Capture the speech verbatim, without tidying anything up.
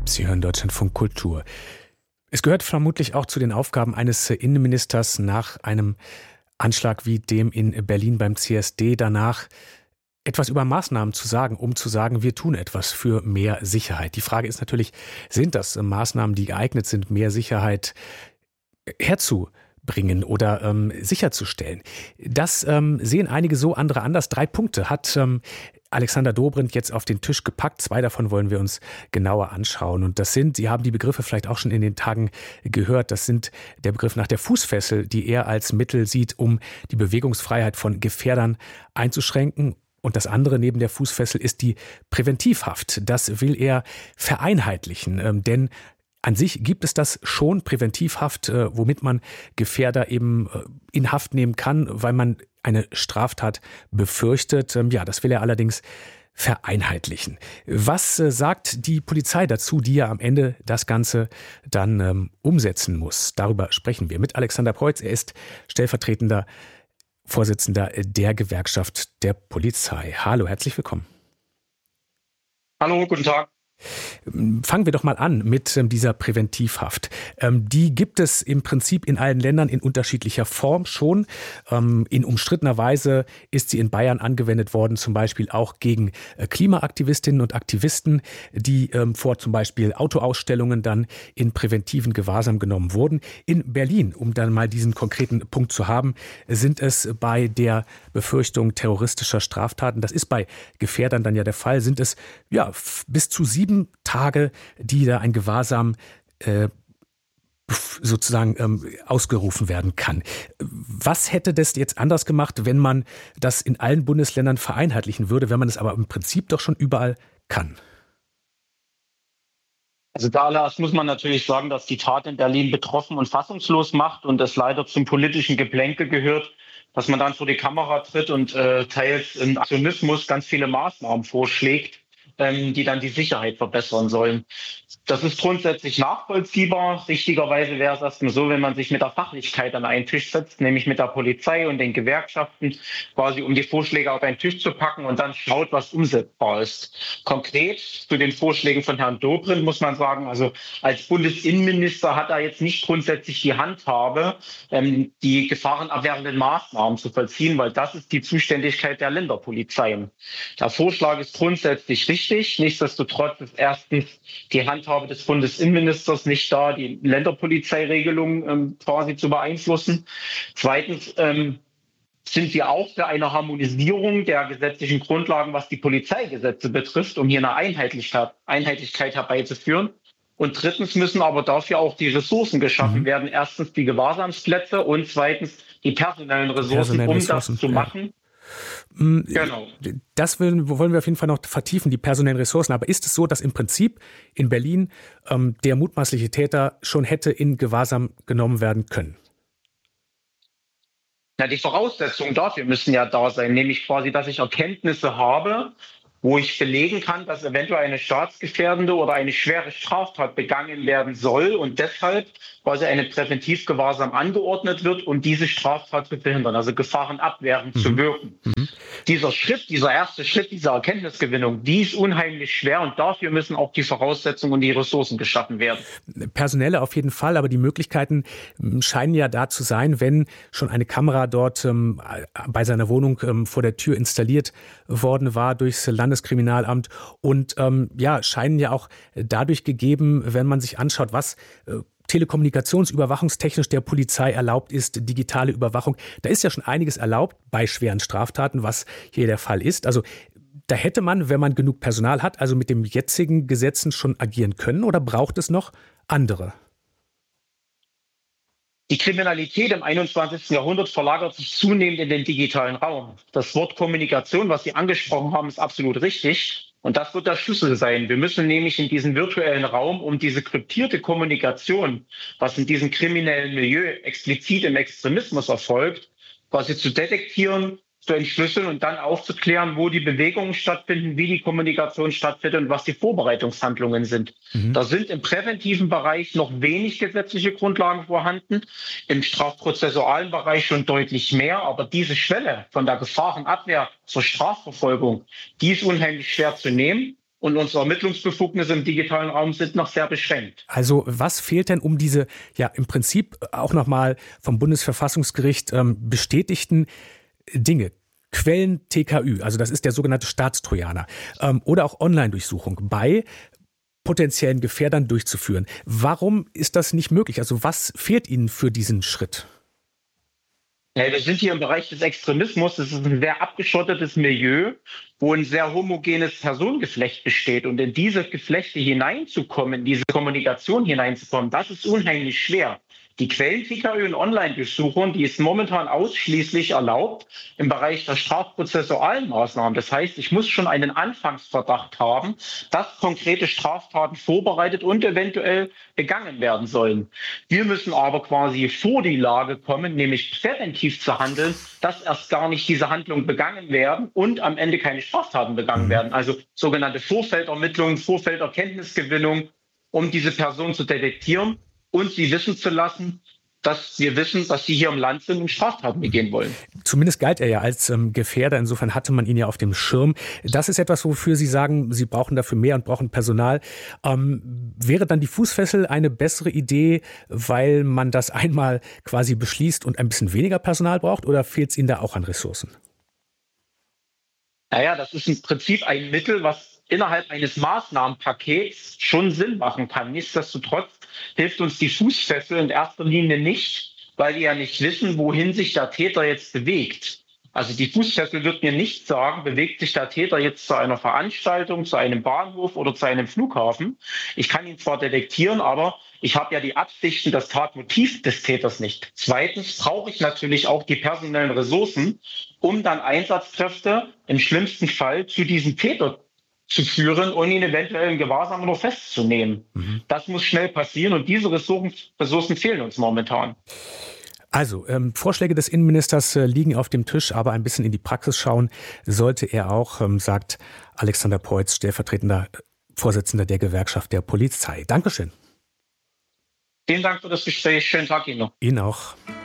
Sie hören Deutschlandfunk Kultur. Es gehört vermutlich auch zu den Aufgaben eines Innenministers nach einem Anschlag wie dem in Berlin beim C S D danach etwas über Maßnahmen zu sagen, um zu sagen, wir tun etwas für mehr Sicherheit. Die Frage ist natürlich, sind das Maßnahmen, die geeignet sind, mehr Sicherheit herzubringen oder ähm, sicherzustellen? Das ähm, sehen einige so, andere anders. Drei Punkte hat ähm, Alexander Dobrindt jetzt auf den Tisch gepackt. Zwei davon wollen wir uns genauer anschauen. Und das sind, Sie haben die Begriffe vielleicht auch schon in den Tagen gehört, das sind der Begriff nach der Fußfessel, die er als Mittel sieht, um die Bewegungsfreiheit von Gefährdern einzuschränken. Und das andere neben der Fußfessel ist die Präventivhaft. Das will er vereinheitlichen, ähm, denn an sich gibt es das schon, Präventivhaft, äh, womit man Gefährder eben äh, in Haft nehmen kann, weil man eine Straftat befürchtet. Ähm, ja, das will er allerdings vereinheitlichen. Was äh, sagt die Polizei dazu, die ja am Ende das Ganze dann ähm, umsetzen muss? Darüber sprechen wir mit Alexander Preutz. Er ist stellvertretender Vorsitzender der Gewerkschaft der Polizei. Hallo, herzlich willkommen. Hallo, guten Tag. Fangen wir doch mal an mit ähm, dieser Präventivhaft. Ähm, die gibt es im Prinzip in allen Ländern in unterschiedlicher Form schon. Ähm, in umstrittener Weise ist sie in Bayern angewendet worden, zum Beispiel auch gegen äh, Klimaaktivistinnen und Aktivisten, die ähm, vor zum Beispiel Autoausstellungen dann in präventiven Gewahrsam genommen wurden. In Berlin, um dann mal diesen konkreten Punkt zu haben, sind es bei der Befürchtung terroristischer Straftaten, das ist bei Gefährdern dann ja der Fall, sind es ja f- bis zu sieben Tage, die da ein Gewahrsam äh, sozusagen ähm, ausgerufen werden kann. Was hätte das jetzt anders gemacht, wenn man das in allen Bundesländern vereinheitlichen würde, wenn man es aber im Prinzip doch schon überall kann? Also zuallererst muss man natürlich sagen, dass die Tat in Berlin betroffen und fassungslos macht und es leider zum politischen Geplänkel gehört, dass man dann vor die Kamera tritt und äh, teils im Aktionismus ganz viele Maßnahmen vorschlägt, ähm, die dann die Sicherheit verbessern sollen. Das ist grundsätzlich nachvollziehbar. Richtigerweise wäre es erstmal so, wenn man sich mit der Fachlichkeit an einen Tisch setzt, nämlich mit der Polizei und den Gewerkschaften, quasi um die Vorschläge auf einen Tisch zu packen und dann schaut, was umsetzbar ist. Konkret zu den Vorschlägen von Herrn Dobrindt muss man sagen, also als Bundesinnenminister hat er jetzt nicht grundsätzlich die Handhabe, ähm, die gefahrenabwehrenden Maßnahmen zu vollziehen, weil das ist die Zuständigkeit der Länderpolizeien. Der Vorschlag ist grundsätzlich richtig. Nichtsdestotrotz ist erstens die Handhabe des Bundesinnenministers nicht da, die Länderpolizeiregelung ähm, quasi zu beeinflussen. Zweitens ähm, sind wir auch für eine Harmonisierung der gesetzlichen Grundlagen, was die Polizeigesetze betrifft, um hier eine Einheitlichkeit, Einheitlichkeit herbeizuführen. Und drittens müssen aber dafür auch die Ressourcen geschaffen Mhm. werden. Erstens die Gewahrsamsplätze und zweitens die personellen Ressourcen, Personelle um Ressourcen, das zu ja. machen. Mm, Genau. Das wollen, wollen wir auf jeden Fall noch vertiefen, die personellen Ressourcen. Aber ist es so, dass im Prinzip in Berlin ähm, der mutmaßliche Täter schon hätte in Gewahrsam genommen werden können? Na, die Voraussetzungen dafür müssen ja da sein, nämlich quasi, dass ich Erkenntnisse habe, wo ich belegen kann, dass eventuell eine staatsgefährdende oder eine schwere Straftat begangen werden soll und deshalb quasi eine Präventivgewahrsam angeordnet wird, um diese Straftat zu verhindern, also gefahrenabwehrend Mhm. zu wirken. Mhm. Dieser Schritt, dieser erste Schritt, diese Erkenntnisgewinnung, die ist unheimlich schwer und dafür müssen auch die Voraussetzungen und die Ressourcen geschaffen werden. Personelle auf jeden Fall, aber die Möglichkeiten ähm, scheinen ja da zu sein, wenn schon eine Kamera dort ähm, bei seiner Wohnung ähm, vor der Tür installiert worden war durchs Landeskriminalamt und ähm, ja, scheinen ja auch dadurch gegeben, wenn man sich anschaut, was äh, telekommunikationsüberwachungstechnisch der Polizei erlaubt ist, digitale Überwachung. Da ist ja schon einiges erlaubt bei schweren Straftaten, was hier der Fall ist. Also da hätte man, wenn man genug Personal hat, also mit den jetzigen Gesetzen schon agieren können oder braucht es noch andere? Die Kriminalität im einundzwanzigsten Jahrhundert verlagert sich zunehmend in den digitalen Raum. Das Wort Kommunikation, was Sie angesprochen haben, ist absolut richtig. Und das wird der Schlüssel sein. Wir müssen nämlich in diesen virtuellen Raum, um diese kryptierte Kommunikation, was in diesem kriminellen Milieu explizit im Extremismus erfolgt, quasi zu detektieren, zu entschlüsseln und dann aufzuklären, wo die Bewegungen stattfinden, wie die Kommunikation stattfindet und was die Vorbereitungshandlungen sind. Mhm. Da sind im präventiven Bereich noch wenig gesetzliche Grundlagen vorhanden, im strafprozessualen Bereich schon deutlich mehr, aber diese Schwelle von der Gefahrenabwehr zur Strafverfolgung, die ist unheimlich schwer zu nehmen. und unsere Ermittlungsbefugnisse im digitalen Raum sind noch sehr beschränkt. Also was fehlt denn, um diese ja im Prinzip auch nochmal vom Bundesverfassungsgericht ähm, bestätigten Dinge? Quellen T K Ü, also das ist der sogenannte Staatstrojaner, ähm, oder auch Online-Durchsuchung bei potenziellen Gefährdern durchzuführen. Warum ist das nicht möglich? Also was fehlt Ihnen für diesen Schritt? Ja, wir sind hier im Bereich des Extremismus. Das ist ein sehr abgeschottetes Milieu, wo ein sehr homogenes Personengeflecht besteht. Und in diese Geflechte hineinzukommen, in diese Kommunikation hineinzukommen, das ist unheimlich schwer. Die Quellen-T K Ü und Online-Durchsuchung, die ist momentan ausschließlich erlaubt im Bereich der strafprozessualen Maßnahmen. Das heißt, ich muss schon einen Anfangsverdacht haben, dass konkrete Straftaten vorbereitet und eventuell begangen werden sollen. Wir müssen aber quasi vor die Lage kommen, nämlich präventiv zu handeln, dass erst gar nicht diese Handlungen begangen werden und am Ende keine Straftaten begangen werden. Also sogenannte Vorfeldermittlungen, Vorfelderkenntnisgewinnung, um diese Person zu detektieren und sie wissen zu lassen, dass wir wissen, dass sie hier im Land sind und Straftaten begehen wollen. Zumindest galt er ja als ähm, Gefährder. Insofern hatte man ihn ja auf dem Schirm. Das ist etwas, wofür Sie sagen, Sie brauchen dafür mehr und brauchen Personal. Ähm, wäre dann die Fußfessel eine bessere Idee, weil man das einmal quasi beschließt und ein bisschen weniger Personal braucht? Oder fehlt es Ihnen da auch an Ressourcen? Naja, das ist im Prinzip ein Mittel, was innerhalb eines Maßnahmenpakets schon Sinn machen kann. Nichtsdestotrotz hilft uns die Fußfessel in erster Linie nicht, weil wir ja nicht wissen, wohin sich der Täter jetzt bewegt. Also die Fußfessel wird mir nicht sagen, bewegt sich der Täter jetzt zu einer Veranstaltung, zu einem Bahnhof oder zu einem Flughafen. Ich kann ihn zwar detektieren, aber ich habe ja die Absichten, das Tatmotiv des Täters nicht. Zweitens brauche ich natürlich auch die personellen Ressourcen, um dann Einsatzkräfte im schlimmsten Fall zu diesem Täter zu führen und ihn eventuell in Gewahrsam oder festzunehmen. Mhm. Das muss schnell passieren und diese Ressourcen, Ressourcen fehlen uns momentan. Also, ähm, Vorschläge des Innenministers äh, liegen auf dem Tisch, aber ein bisschen in die Praxis schauen sollte er auch, ähm, sagt Alexander Peutz, stellvertretender Vorsitzender der Gewerkschaft der Polizei. Dankeschön. Vielen Dank für das Gespräch. Schönen Tag Ihnen noch. Ihnen auch.